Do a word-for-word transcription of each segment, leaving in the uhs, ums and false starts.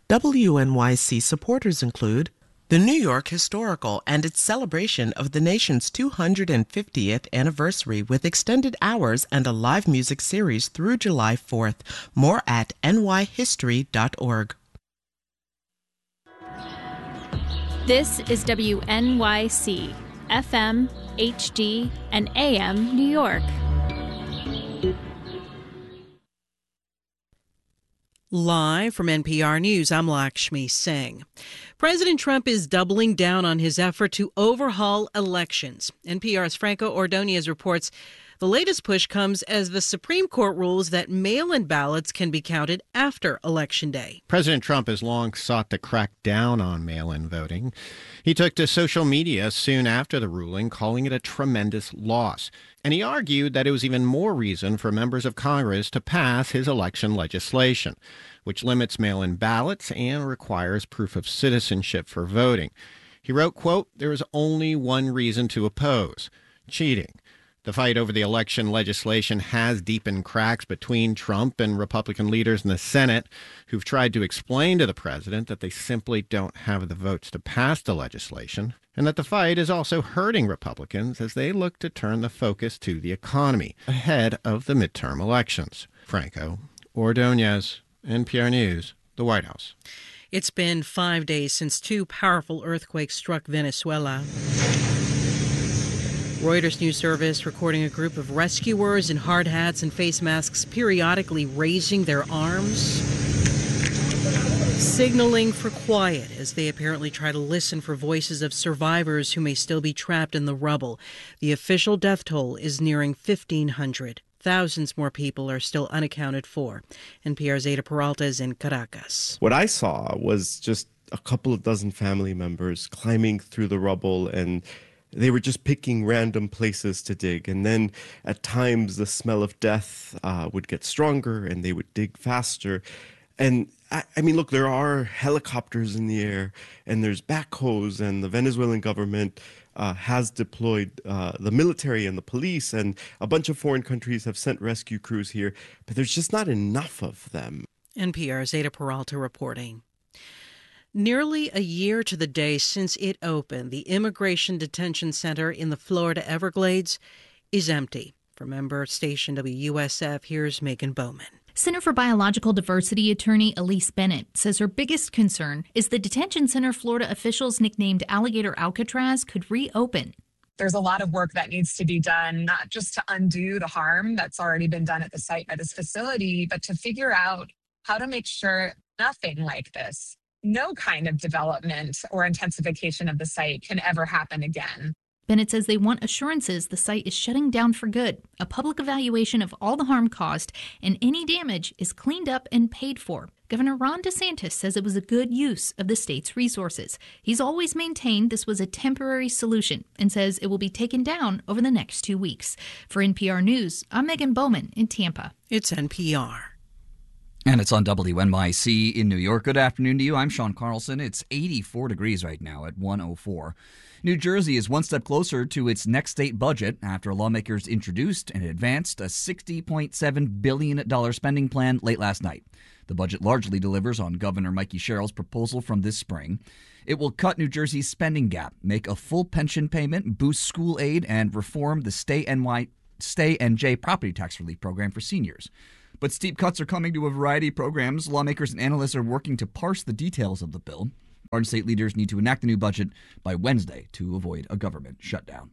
W N Y C supporters include the New York Historical and its celebration of the nation's two hundred fiftieth anniversary with extended hours and a live music series through July fourth. More at n y history dot org. This is W N Y C, F M, H D, and A M New York. Live from N P R News, I'm Lakshmi Singh. President Trump is doubling down on his effort to overhaul elections. N P R's Franco Ordonez reports the latest push comes as the Supreme Court rules that mail-in ballots can be counted after Election Day. President Trump has long sought to crack down on mail-in voting. He took to social media soon after the ruling, calling it a tremendous loss. And he argued that it was even more reason for members of Congress to pass his election legislation, which limits mail-in ballots and requires proof of citizenship for voting. He wrote, quote, "There is only one reason to oppose: cheating." The fight over the election legislation has deepened cracks between Trump and Republican leaders in the Senate, who've tried to explain to the president that they simply don't have the votes to pass the legislation, and that the fight is also hurting Republicans as they look to turn the focus to the economy ahead of the midterm elections. Franco Ordonez, N P R News, the White House. It's been five days since two powerful earthquakes struck Venezuela. Reuters News Service recording a group of rescuers in hard hats and face masks periodically raising their arms, signaling for quiet as they apparently try to listen for voices of survivors who may still be trapped in the rubble. The official death toll is nearing fifteen hundred. Thousands more people are still unaccounted for. N P R's Ada Peralta is in Caracas. What I saw was just a couple of dozen family members climbing through the rubble, and they were just picking random places to dig. And then at times the smell of death uh, would get stronger and they would dig faster. And I, I mean, look, there are helicopters in the air and there's backhoes, and the Venezuelan government uh, has deployed uh, the military and the police, and a bunch of foreign countries have sent rescue crews here. But there's just not enough of them. N P R's Ada Peralta reporting. Nearly a year to the day since it opened, the Immigration Detention Center in the Florida Everglades is empty. From member station W U S F, here's Megan Bowman. Center for Biological Diversity attorney Elise Bennett says her biggest concern is the detention center Florida officials nicknamed Alligator Alcatraz could reopen. There's a lot of work that needs to be done, not just to undo the harm that's already been done at the site by this facility, but to figure out how to make sure nothing like this, no kind of development or intensification of the site can ever happen again. Bennett says they want assurances the site is shutting down for good, a public evaluation of all the harm caused, and any damage is cleaned up and paid for. Governor Ron DeSantis says it was a good use of the state's resources. He's always maintained this was a temporary solution and says it will be taken down over the next two weeks. For N P R News, I'm Megan Bowman in Tampa. It's N P R. And it's on W N Y C in New York. Good afternoon to you. I'm Sean Carlson. It's eighty-four degrees right now at one oh four. New Jersey is one step closer to its next state budget after lawmakers introduced and advanced a sixty point seven billion dollars spending plan late last night. The budget largely delivers on Governor Mikey Sherrill's proposal from this spring. It will cut New Jersey's spending gap, make a full pension payment, boost school aid, and reform the Stay N Y Stay N J property tax relief program for seniors. But steep cuts are coming to a variety of programs. Lawmakers and analysts are working to parse the details of the bill. Large state leaders need to enact the new budget by Wednesday to avoid a government shutdown.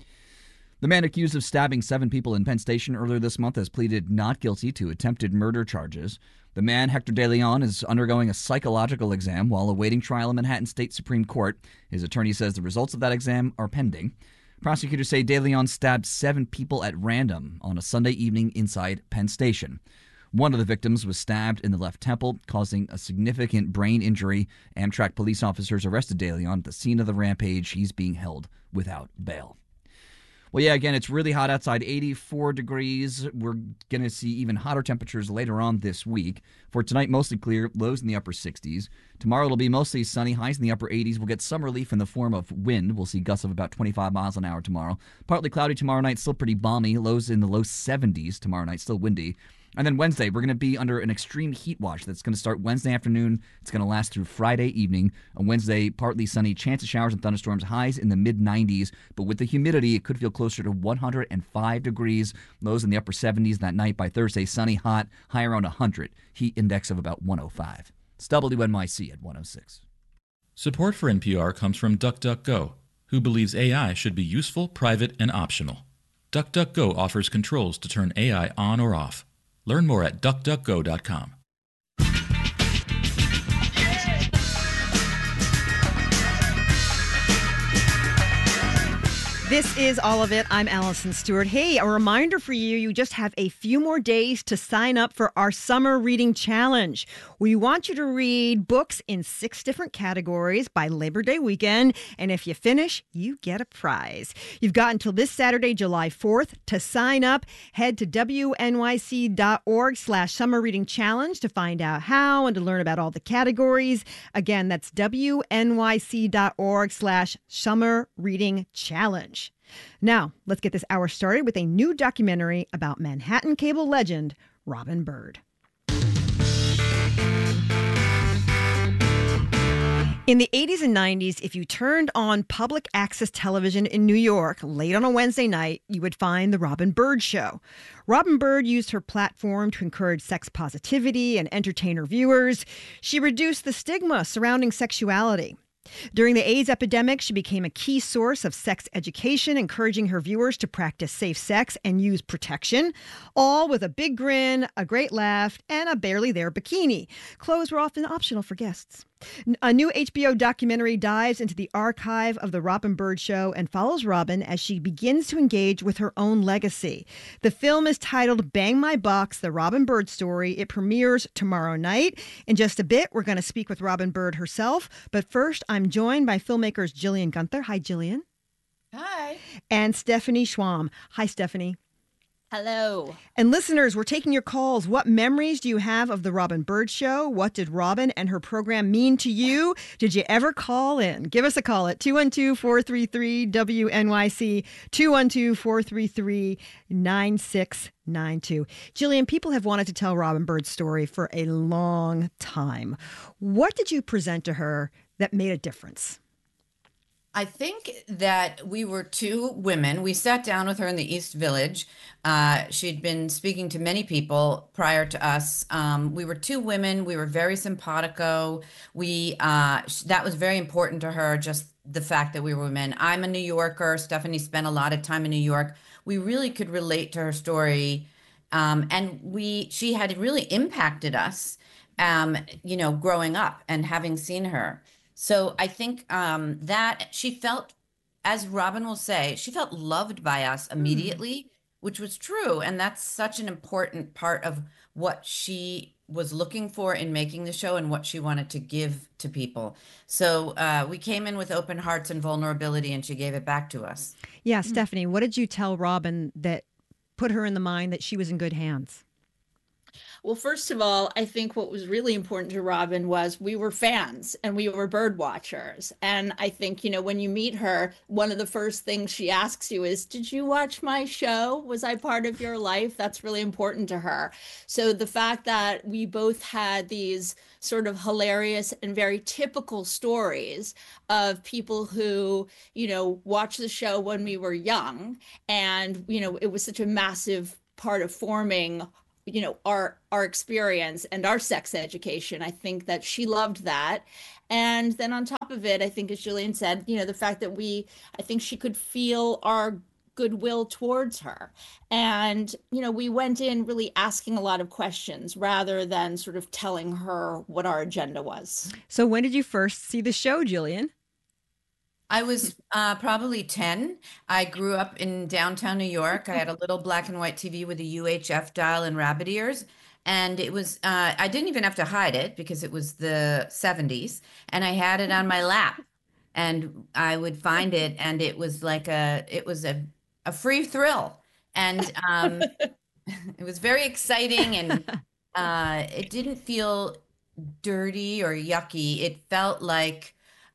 The man accused of stabbing seven people in Penn Station earlier this month has pleaded not guilty to attempted murder charges. The man, Hector De Leon, is undergoing a psychological exam while awaiting trial in Manhattan State Supreme Court. His attorney says the results of that exam are pending. Prosecutors say De Leon stabbed seven people at random on a Sunday evening inside Penn Station. One of the victims was stabbed in the left temple, causing a significant brain injury. Amtrak police officers arrested De Leon at the scene of the rampage. He's being held without bail. Well, yeah, again, it's really hot outside, eighty-four degrees. We're going to see even hotter temperatures later on this week. For tonight, mostly clear, lows in the upper sixties. Tomorrow, it'll be mostly sunny, highs in the upper eighties. We'll get some relief in the form of wind. We'll see gusts of about twenty-five miles an hour tomorrow. Partly cloudy tomorrow night, still pretty balmy. Lows in the low seventies tomorrow night, still windy. And then Wednesday, we're going to be under an extreme heat watch that's going to start Wednesday afternoon. It's going to last through Friday evening. On Wednesday, partly sunny, chance of showers and thunderstorms, highs in the mid nineties. But with the humidity, it could feel closer to one hundred five degrees. Lows in the upper seventies that night. By Thursday, sunny, hot, high around one hundred. Heat index of about one oh five. It's W N Y C at one oh six. Support for N P R comes from DuckDuckGo, who believes A I should be useful, private, and optional. DuckDuckGo offers controls to turn A I on or off. Learn more at duck duck go dot com. This is All of It. I'm Allison Stewart. Hey, a reminder for you, you just have a few more days to sign up for our Summer Reading Challenge. We want you to read books in six different categories by Labor Day weekend, and if you finish, you get a prize. You've got until this Saturday, July fourth, to sign up. Head to W N Y C dot org slash Summer Reading Challenge to find out how and to learn about all the categories. Again, that's W N Y C dot org slash Summer Reading Challenge. Now, let's get this hour started with a new documentary about Manhattan cable legend Robin Bird. In the eighties and nineties, if you turned on public access television in New York late on a Wednesday night, you would find The Robin Bird Show. Robin Bird used her platform to encourage sex positivity and entertain her viewers. She reduced the stigma surrounding sexuality. During the AIDS epidemic, she became a key source of sex education, encouraging her viewers to practice safe sex and use protection, all with a big grin, a great laugh, and a barely there bikini. Clothes were often optional for guests. A new H B O documentary dives into the archive of the Robin Bird Show and follows Robin as she begins to engage with her own legacy. The film is titled Bang My Box, The Robin Bird Story. It premieres tomorrow night. In just a bit, we're going to speak with Robin Bird herself. But first, I'm joined by filmmakers Jillian Gunther. Hi, Jillian. Hi. And Stephanie Schwam. Hi, Stephanie. Hello. And listeners, we're taking your calls. What memories do you have of the Robin Bird Show? What did Robin and her program mean to you? Did you ever call in? Give us a call at two one two, four three three, W N Y C, two one two, four three three, nine six nine two. Jillian, people have wanted to tell Robin Bird's story for a long time. What did you present to her that made a difference? I think that we were two women. We sat down with her in the East Village. Uh, she'd been speaking to many people prior to us. Um, we were two women. We were very simpatico. We uh, that was very important to her, just the fact that we were women. I'm a New Yorker. Stephanie spent a lot of time in New York. We really could relate to her story. Um, and we she had really impacted us, um, you know, growing up and having seen her. So I think um, that she felt, as Robin will say, she felt loved by us immediately, mm. which was true. And that's such an important part of what she was looking for in making the show and what she wanted to give to people. So uh, we came in with open hearts and vulnerability, and she gave it back to us. Yeah, mm. Stephanie, what did you tell Robin that put her in the mind that she was in good hands? Well, first of all, I think what was really important to Robin was we were fans and we were bird watchers. And I think, you know, when you meet her, one of the first things she asks you is, did you watch my show? Was I part of your life? That's really important to her. So the fact that we both had these sort of hilarious and very typical stories of people who, you know, watched the show when we were young. And, you know, it was such a massive part of forming you know, our our experience and our sex education. I think that she loved that. And then on top of it, I think, as Jillian said, you know, the fact that we, I think she could feel our goodwill towards her. And, you know, we went in really asking a lot of questions rather than sort of telling her what our agenda was. So when did you first see the show, Jillian? I was uh, probably ten. I grew up in downtown New York. I had a little black and white T V with a U H F dial and rabbit ears. And it was, uh, I didn't even have to hide it because it was the seventies. And I had it on my lap. And I would find it. And it was like a, it was a, a free thrill. And um, it was very exciting. And uh, it didn't feel dirty or yucky. It felt like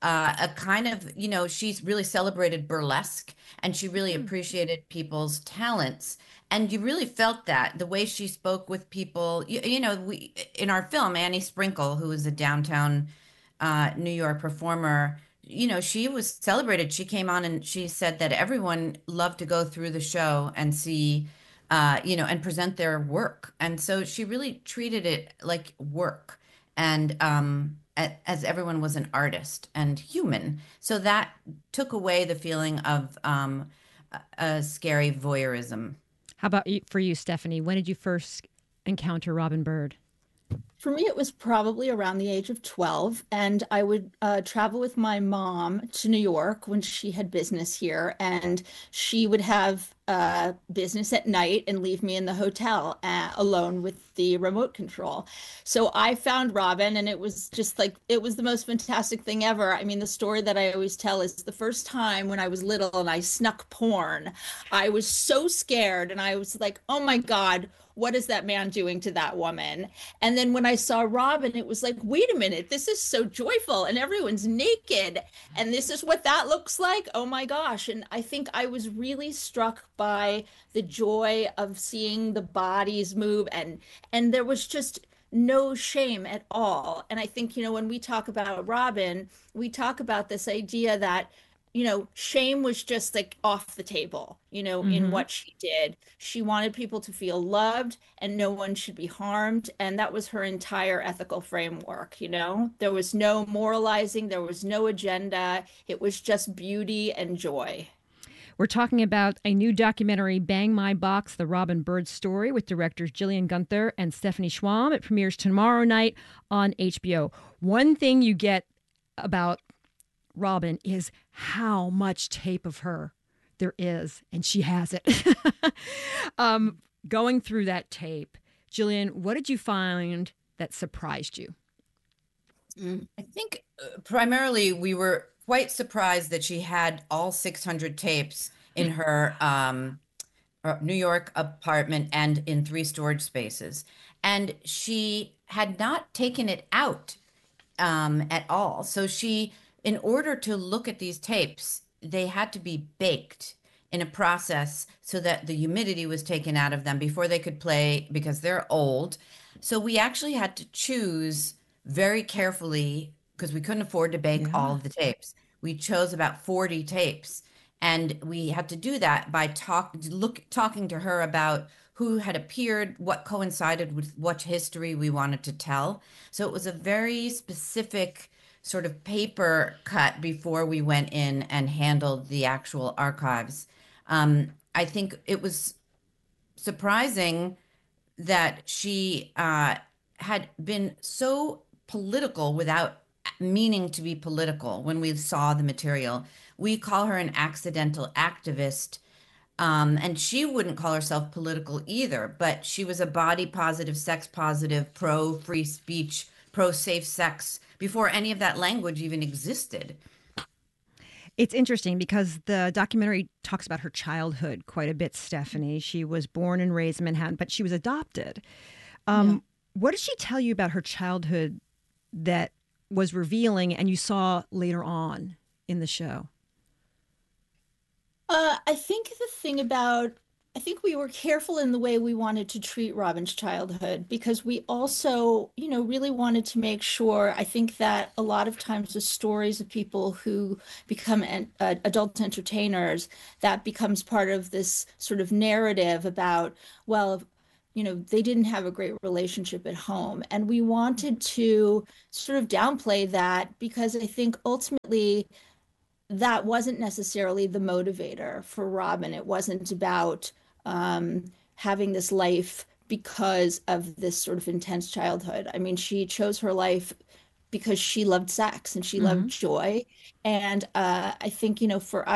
uh, a kind of, you know, she's really celebrated burlesque and she really Hmm. appreciated people's talents. And you really felt that the way she spoke with people. You, you know, we in our film, Annie Sprinkle, who was a downtown uh, New York performer, you know, she was celebrated. She came on and she said that everyone loved to go through the show and see, uh, you know, and present their work. And so she really treated it like work. And um, a- as everyone was an artist and human. So that took away the feeling of um, a, a scary voyeurism. How about you, for you, Stephanie? When did you first encounter Robin Bird? For me, it was probably around the age of twelve, and I would uh, travel with my mom to New York when she had business here, and she would have uh, business at night and leave me in the hotel uh, alone with the remote control. So I found Robin, and it was just like, it was the most fantastic thing ever. I mean, the story that I always tell is the first time when I was little and I snuck porn, I was so scared, and I was like, oh my God, what is that man doing to that woman? And then when I saw Robin, it was like, wait a minute, this is so joyful and everyone's naked. And this is what that looks like. Oh my gosh. And I think I was really struck by the joy of seeing the bodies move, and and there was just no shame at all. And I think, you know, when we talk about Robin, we talk about this idea that, you know, shame was just like off the table, you know, in Mm-hmm. what she did. She wanted people to feel loved and no one should be harmed. And that was her entire ethical framework, you know. There was no moralizing, there was no agenda. It was just beauty and joy. We're talking about a new documentary, Bang My Box, the Robin Bird story, with directors Gillian Gunther and Stephanie Schwam. It premieres tomorrow night on H B O. One thing you get about Robin is how much tape of her there is, and she has it. um, going through that tape, Gillian, what did you find that surprised you? Mm, I think uh, primarily we were quite surprised that she had all six hundred tapes in her um, uh, New York apartment and in three storage spaces. And she had not taken it out um, at all. So she, in order to look at these tapes, they had to be baked in a process so that the humidity was taken out of them before they could play because they're old. So we actually had to choose very carefully because we couldn't afford to bake Yeah. all of the tapes. We chose about forty tapes, and we had to do that by talk look talking to her about who had appeared, what coincided with what history we wanted to tell. So it was a very specific sort of paper cut before we went in and handled the actual archives. Um, I think it was surprising that she uh, had been so political without meaning to be political when we saw the material. We call her an accidental activist. Um, and she wouldn't call herself political either, but she was a body positive, sex positive, pro free speech, pro safe sex before any of that language even existed. It's interesting because the documentary talks about her childhood quite a bit, Stephanie. She was born and raised in Manhattan, but she was adopted. Um, Yeah. What did she tell you about her childhood that was revealing and you saw later on in the show? Uh, I think the thing about, I think we were careful in the way we wanted to treat Robin's childhood because we also, you know, really wanted to make sure. I think that a lot of times the stories of people who become an, uh, adult entertainers, that becomes part of this sort of narrative about, well, you know, they didn't have a great relationship at home. And we wanted to sort of downplay that because I think ultimately that wasn't necessarily the motivator for Robin. It wasn't about um, having this life because of this sort of intense childhood. I mean, she chose her life because she loved sex and she Mhm. loved joy. And uh, I think, you know, for